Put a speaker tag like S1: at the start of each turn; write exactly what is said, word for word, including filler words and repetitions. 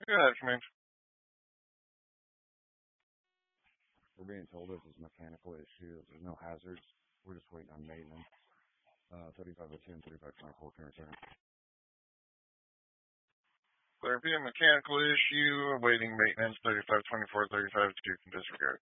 S1: Good afternoon.
S2: We're being told this is a mechanical issue. There's no hazards. We're just waiting on maintenance. Uh, thirty-five oh ten, thirty-five twenty-four, can return.
S1: There be a mechanical issue awaiting maintenance. thirty-five twenty-four, thirty-five two can disregard.